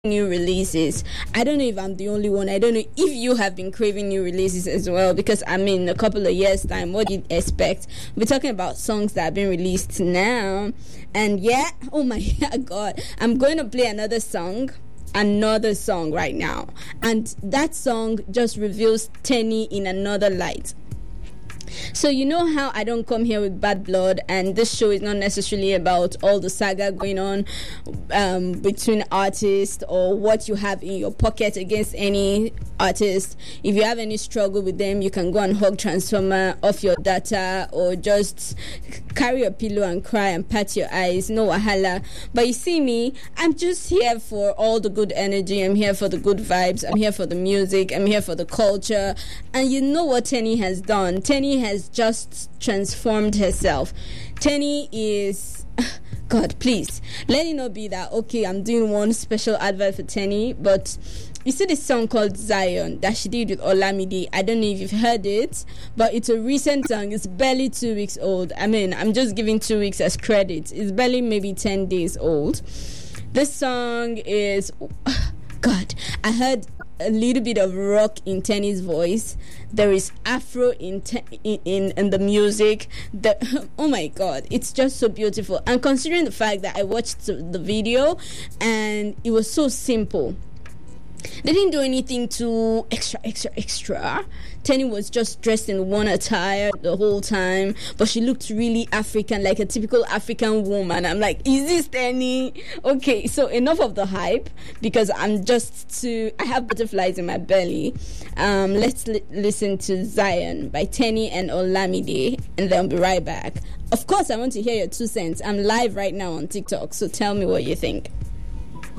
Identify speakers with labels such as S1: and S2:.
S1: new releases. I don't know if I'm the only one. I don't know if you have been craving new releases as well, because I mean, in a couple of years time, what do you expect? We're talking about songs that have been released now, and yeah, oh my god, I'm going to play another song right now, and that song just reveals Tenny in another light. So you know how I don't come here with bad blood, and this show is not necessarily about all the saga going on between artists or what you have in your pocket against any artist. If you have any struggle with them, you can go and hug Transformer off your data, or just carry a pillow and cry and pat your eyes. No wahala. But you see me, I'm just here for all the good energy. I'm here for the good vibes. I'm here for the music. I'm here for the culture. And you know what Tenny has done? Tenny has just transformed herself. Tenny is... God, please, let it not be that, okay, I'm doing one special advert for Tenny, but you see this song called Zion that she did with Olamide. I don't know if you've heard it, but it's a recent song. It's barely 2 weeks old. I mean, I'm just giving 2 weeks as credit. It's barely maybe 10 days old. This song is... God, I heard a little bit of rock in Tenny's voice. There is Afro in the music. Oh my God, it's just so beautiful. And considering the fact that I watched the video and it was so simple, they didn't do anything too extra. Tenny was just dressed in one attire the whole time, but she looked really African, like a typical African woman. I'm like, is this Tenny? Okay, so enough of the hype, because I have butterflies in my belly. Let's listen to Zion by Tenny and Olamide, and then I'll be right back. Of course, I want to hear your 2 cents. I'm live right now on TikTok, so tell me what you think.